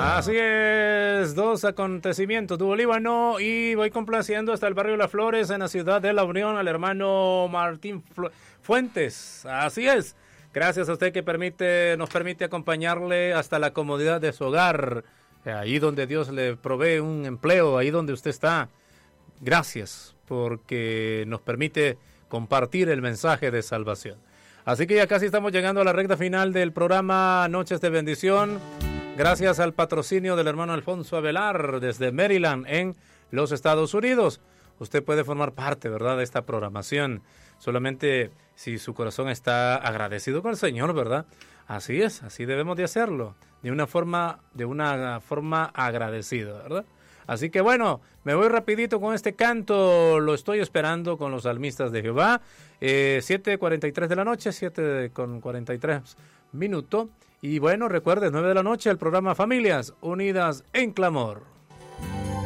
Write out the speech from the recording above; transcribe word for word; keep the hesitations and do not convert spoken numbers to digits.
Así es, dos acontecimientos, tuvo Líbano y voy complaciendo hasta el barrio Las Flores en la ciudad de La Unión al hermano Martín Fuentes. Así es, gracias a usted que permite, nos permite acompañarle hasta la comodidad de su hogar, ahí donde Dios le provee un empleo, ahí donde usted está. Gracias porque nos permite compartir el mensaje de salvación. Así que ya casi estamos llegando a la recta final del programa Noches de Bendición. Gracias al patrocinio del hermano Alfonso Avelar desde Maryland en los Estados Unidos. Usted puede formar parte, ¿verdad?, de esta programación. Solamente si su corazón está agradecido con el Señor, ¿verdad? Así es, así debemos de hacerlo. De una forma, de una forma agradecida, ¿verdad? Así que bueno, me voy rapidito con este canto, lo estoy esperando con los salmistas de Jehová, eh, siete cuarenta y tres de la noche, siete con cuarenta y tres minutos, y bueno, recuerde, nueve de la noche, el programa Familias Unidas en Clamor.